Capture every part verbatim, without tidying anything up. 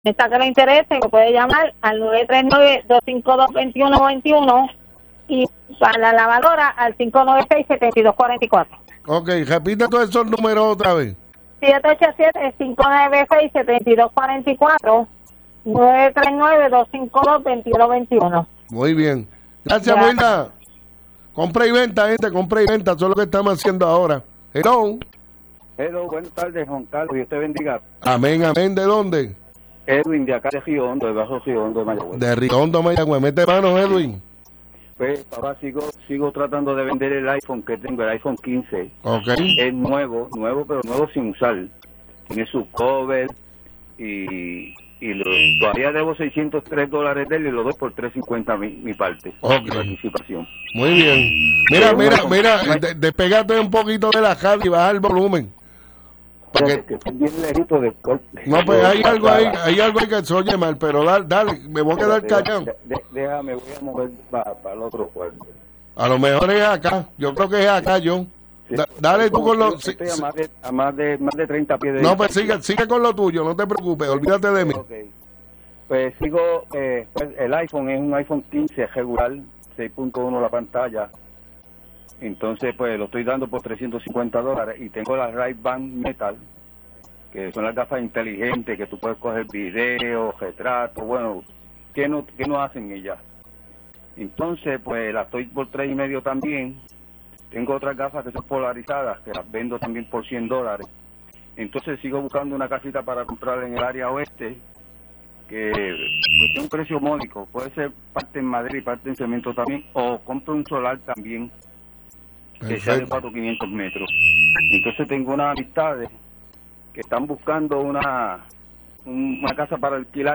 Esta que le interese, me puede llamar al nueve tres nueve, dos cinco dos, dos uno nueve uno y para la lavadora al cinco nueve seis, siete dos cuatro cuatro. Ok, repite todos esos números otra vez. siete ocho siete, cinco nueve seis, siete dos cuatro cuatro, nueve tres nueve, dos cinco dos, dos uno dos uno. Muy bien. Gracias, Ya. Wilda. Compra y venta, gente, compra y venta. Eso es lo que estamos haciendo ahora. Hello. Hello, buenas tardes, Juan Carlos. Dios te bendiga. Amén, amén. ¿De dónde? Edwin, de acá de Río Hondo, de Bajo Río Hondo, de Mayagüez. De Riondo, Mayagüez. Mete mano, Edwin. Pues ahora sigo sigo tratando de vender el iPhone que tengo, el iPhone quince. Ok. Es nuevo, nuevo, pero nuevo sin usar. Tiene su cover y, y lo, todavía debo seiscientos tres dólares de él y lo doy por trescientos cincuenta mi, mi parte. Ok. Mi participación. Muy bien. Mira, Pero mira, una- mira. una- de- despégate un poquito de la radio y baja el volumen. Pa' que- Que estoy bien lejito de... No, pues hay algo ahí, hay algo ahí que se oye mal, pero dale, dale, me voy a quedar callado. De- de- Déjame, voy a mover para el otro cuarto. A lo mejor es acá, yo creo que es acá, yo. Da- dale tú con lo... sí, Estoy a sí. más de, a más de, más de treinta pies de No, pues distancia. sigue, sigue con lo tuyo, no te preocupes, olvídate de mí. Ok. Pues sigo, eh, pues el iPhone es un iPhone quince regular, seis punto uno la pantalla. Entonces, pues lo estoy dando por trescientos cincuenta dólares y tengo la Ray-Ban Metal, que son las gafas inteligentes que tú puedes coger videos, retratos, bueno, ¿qué no, qué no hacen ellas? Entonces, pues la estoy por tres y medio también. Tengo otras gafas que son polarizadas, que las vendo también por cien dólares. Entonces sigo buscando una casita para comprar en el área oeste, que pues, tiene un precio módico. Puede ser parte en madera y parte en cemento también, o compro un solar también, que sea de Perfecto. cuatro mil quinientos metros. Entonces tengo unas amistades que están buscando una, un- una casa para alquilar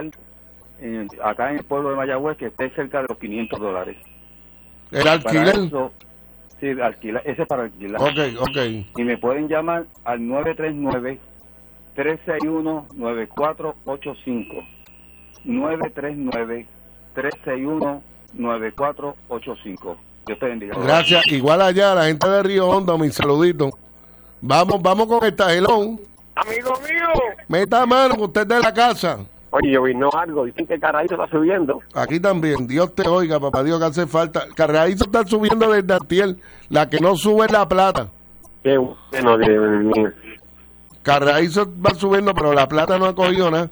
eh, acá en el pueblo de Mayagüez, que esté cerca de los quinientos dólares. El Para alquiler. eso, sí, alquilar, ese es para alquilar. Ok, ok. Y me pueden llamar al nueve tres nueve, tres seis uno, nueve cuatro ocho cinco. nueve tres nueve, tres seis uno, nueve cuatro ocho cinco. Dios te bendiga. Gracias. Igual allá, la gente de Río Hondo, mi saludito. Vamos, vamos con esta helón. Amigo mío. Meta mano, que usted es de la casa. Oye, yo vino algo, dicen que el Carraízo está subiendo. Aquí también, Dios te oiga, papá Dios, que hace falta. Carraízo está subiendo desde Antiel, la que no sube es la plata. Qué bueno, Dios mío. Carraízo va subiendo, pero la plata no ha cogido nada.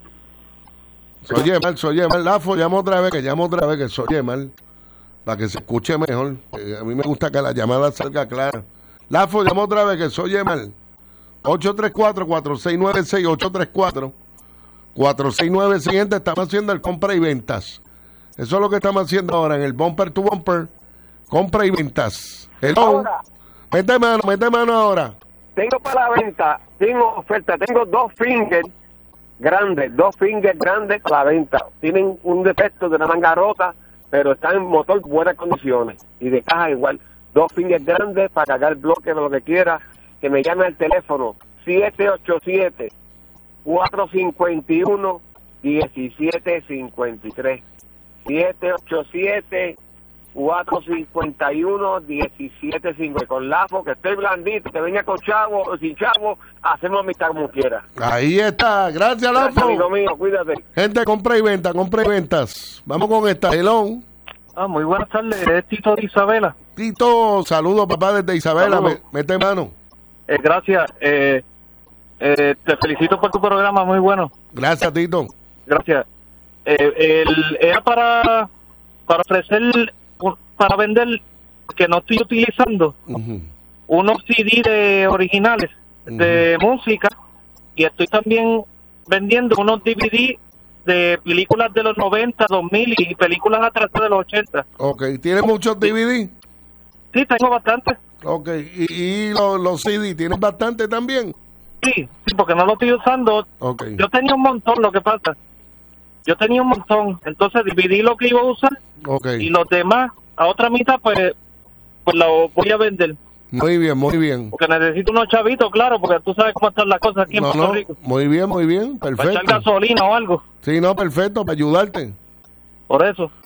Se oye mal, se oye mal. Lafo, llamo otra vez, que llamo otra vez, que se oye mal. Para que se escuche mejor. Eh, a mí me gusta que la llamada salga clara. Lafo, llamo otra vez, que se oye mal. ocho tres cuatro, cuatro seis nueve seis, ocho tres cuatro, cuatro seis nueve seis. Gente, estamos haciendo el compra y ventas. Eso es lo que estamos haciendo ahora en el bumper to bumper. Compra y ventas. Hello. Ahora, Mete mano, mete mano ahora. tengo para la venta, tengo oferta, tengo dos fingers grandes, dos fingers grandes para la venta. Tienen un defecto de una manga rota, pero están en motor buenas condiciones y de caja igual. Dos fingers grandes para cargar bloque de lo que quiera. Que me llame al teléfono siete ocho siete, cuatro cinco uno, uno siete cinco tres. siete ocho siete, cuatro cinco uno, uno siete cinco tres. Con Lafo, que estoy blandito, que venga con chavo o sin chavo, hacemos amistad como quiera. Ahí está. Gracias, Gracias, Lafo. amigo mío, cuídate. Gente, compra y venta, compra y ventas. Vamos con esta. Hello. Ah, muy buenas tardes, es Tito de Isabela. Tito, saludos, papá, desde Isabela. Saludos. Me- mete mano. Eh, gracias, eh, eh, te felicito por tu programa, muy bueno. Gracias, Tito. Gracias. Eh, el, era para, para ofrecer, para vender, que no estoy utilizando, Ujú. unos C D de originales de música, y estoy también vendiendo unos D V D de películas de los noventa, dos mil y películas atrás de los ochenta. Ok, ¿tiene muchos D V D? Sí, tengo bastante. Ok, y, y los, los C D, ¿tienes bastante también? Sí, sí, porque no lo estoy usando. Ok, Yo tenía un montón, lo que pasa. Yo tenía un montón. Entonces dividí lo que iba a usar ok. y los demás, a otra mitad, pues, pues lo voy a vender. Muy bien, muy bien. Porque necesito unos chavitos, claro, porque tú sabes cómo están las cosas aquí en No, Puerto no, Rico. muy bien, muy bien, Para echar perfecto. gasolina o algo. Sí, no, perfecto, para ayudarte. Por eso.